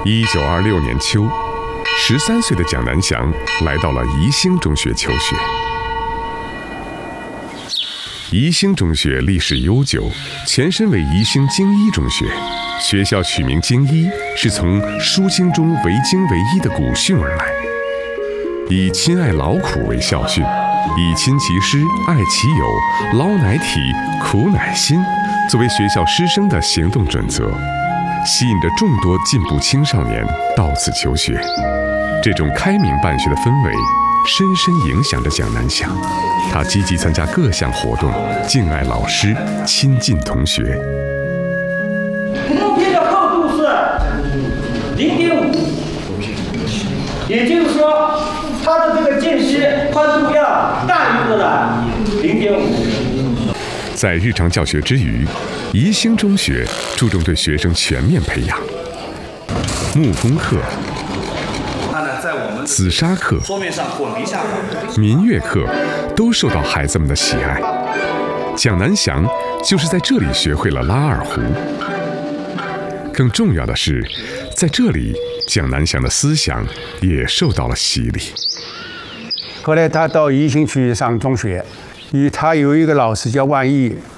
1926年秋，13岁的蒋南翔来到了宜兴中学求学。宜兴中学历史悠久，前身为宜兴精一中学。学校取名精一，是从书经中惟精惟一的古训而来，以亲爱劳苦为校训，以亲其师、爱其友、劳乃体、苦乃辛作为学校师生的行动准则，吸引着众多进步青少年到此求学。这种开明办学的氛围深深影响着蒋南翔，他积极参加各项活动，敬爱老师，亲近同学。 目标的厚度是0.5，也就是说，它的这个间隙宽度要大于多少？0.5。 在日常教学之余，宜兴中学注重对学生全面培养，木工课、紫砂课、民乐课都受到孩子们的喜爱。蒋南翔就是在这里学会了拉二胡。更重要的是，在这里，蒋南翔的思想也受到了洗礼。 后来他到宜兴去上中学，他有一个老师叫万毅，